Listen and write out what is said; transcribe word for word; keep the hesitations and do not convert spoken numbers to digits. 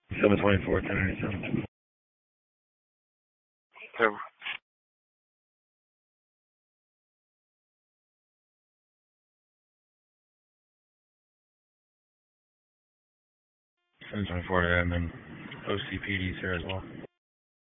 seven twenty-four, ten ninety-seven. Ten. seven twenty-four, and then O C P D's here as well.